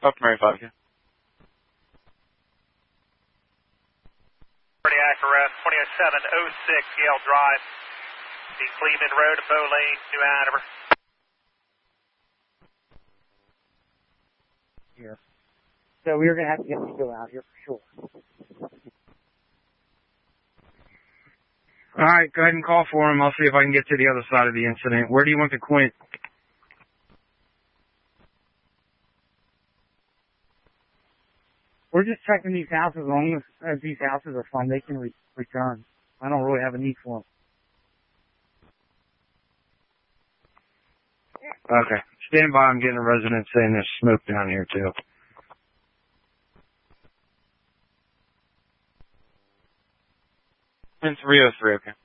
Up Mary 5, yeah. Cardiac arrest, 200706 Yale Drive, the Cleveland Road, Bow Lane, New Hanover. Here. So we're going to have to get Nico out here for sure. All right, go ahead and call for him. I'll see if I can get to the other side of the incident. Where do you want the Quint? We're just checking these houses. As long as these houses are fun, they can return. I don't really have a need for them. Okay. Stand by. I'm getting a resident saying there's smoke down here, too. In 303, okay.